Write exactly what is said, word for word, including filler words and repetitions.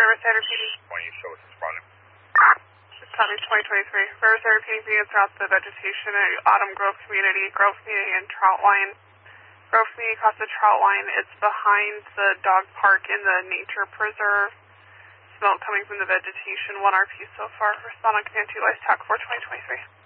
Riverside R P D. twenty, show us responding. Tommy twenty twenty-three. Riverside R P D units throughout the vegetation at Autumn Grove Community, Grove Community, and Trout Line. Grove Community across the Trout Line. It's behind the dog park in the nature preserve. Smoke coming from the vegetation. one R P so far. Respond on command two, Ice Tac four twenty twenty-three.